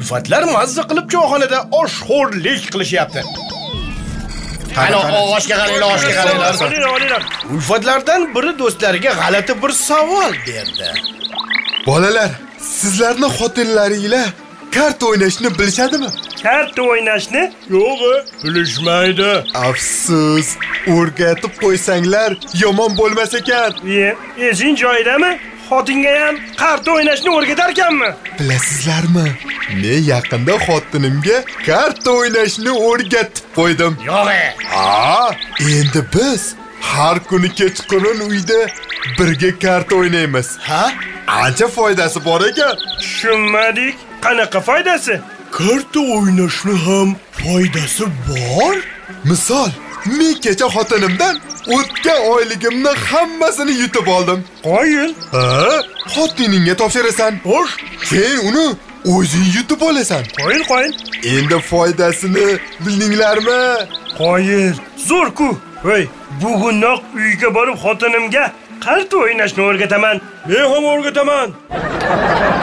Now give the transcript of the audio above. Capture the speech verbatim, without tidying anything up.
Ulfatlar mazza qilib choyxonada oshxo'rlik qilishyapti. Qani oshga qaranglar, oshga qaranglar. Ulfatlardan biri do'stlariga g'alati bir savol berdi. Bolalar, sizlarning xotinlaringlar kart o'ynashni bilishadimi? Kart o'ynashni? Yo'q, bilishmaydi. Afsus, o'rgatib qo'ysanglar yomon bo'lmas ekan. E, esing joyidami? Xotinga ham kart o'ynashni o'rgatar ekanmi? Bilasizlarmi? Men yaqinda xotinimga kart o'ynashni o'rgatib qo'ydim. Yo'q. Ha, endi biz har kuni kechqurun uyda birga kart o'ynaymiz. Ha? Ancha foydasi bor ekan. Tushunmadik. Qanaqa foydasi? Karta o'ynashni ham foydasi bor. Misol, men kecha xotinimdan o'tgan oyligimni hammasini yutib oldim. Qo'yil. Ha? Xotiningga topshirasan. Xo'sh, Sen uni o'zing yutib olasan. Qo'yil, qo'yil. Endi foydasini bildinglarmi? Qo'yil. Zo'r-ku. Voy, bugunoq uyga borib xotinimga kart o'ynashni o'rgataman. men ham o'rgataman.